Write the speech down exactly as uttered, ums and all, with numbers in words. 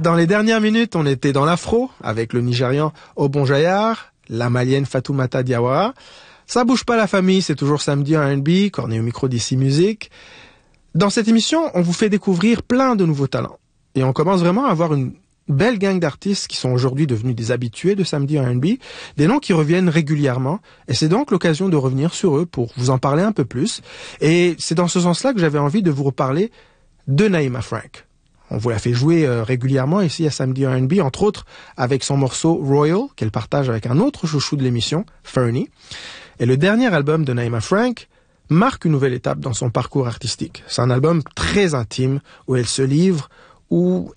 Dans les dernières minutes, on était dans l'afro avec le Nigérian Obon Jayar, la Malienne Fatoumata Diawara. Ça bouge pas la famille, c'est toujours samedi en R and B, Corné au micro d'ici Musique. Dans cette émission, on vous fait découvrir plein de nouveaux talents. Et on commence vraiment à avoir une belle gang d'artistes qui sont aujourd'hui devenus des habitués de samedi en R and B, des noms qui reviennent régulièrement. Et c'est donc l'occasion de revenir sur eux pour vous en parler un peu plus. Et c'est dans ce sens-là que j'avais envie de vous reparler de Naïma Frank. On vous la fait jouer euh, régulièrement ici à Samedi R and B, entre autres avec son morceau Royal, qu'elle partage avec un autre chouchou de l'émission, Fernie. Et le dernier album de Naïma Frank marque une nouvelle étape dans son parcours artistique. C'est un album très intime, où elle se livre, où